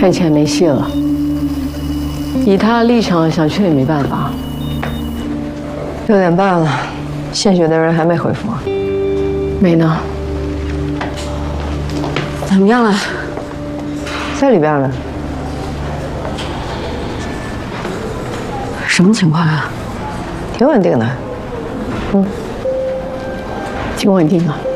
看起来没戏了。以他的立场，想去也没办法。6点半了，献血的人还没回复。没呢。 怎么样了？ 在里边呢。 什么情况啊？ 挺稳定的。挺稳定的。